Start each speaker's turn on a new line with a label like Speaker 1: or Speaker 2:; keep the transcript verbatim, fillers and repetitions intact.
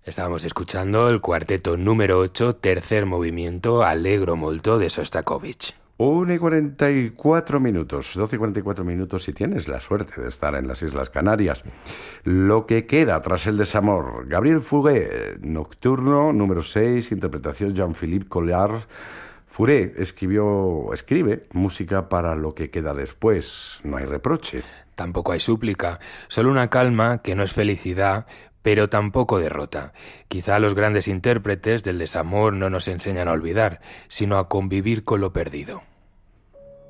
Speaker 1: Estábamos escuchando el cuarteto número ocho, tercer movimiento, Allegro molto, de Sostakovich.
Speaker 2: una y cuarenta y cuatro minutos, doce y cuarenta y cuatro minutos si tienes la suerte de estar en las Islas Canarias. Lo que queda tras el desamor. Gabriel Fauré, Nocturno, número seis, interpretación Jean-Philippe Collard. Fauré escribió, escribe música para lo que queda después. No hay reproche.
Speaker 1: Tampoco hay súplica, solo una calma que no es felicidad, pero tampoco derrota. Quizá los grandes intérpretes del desamor no nos enseñan a olvidar, sino a convivir con lo perdido.